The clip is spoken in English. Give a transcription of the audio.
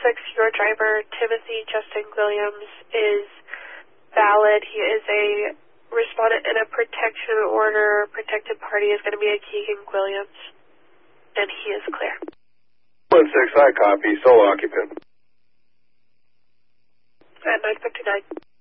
your driver, Timothy Justin Williams, is valid. He is a respondent in a protection order. Protected party is going to be a Keegan Williams, and he is clear. 1-6, I copy. Sole occupant. At 9:59.